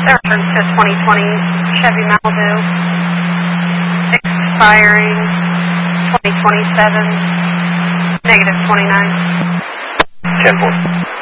reference to 2020 Chevy Malibu, expiring 2027, -29. 10-4.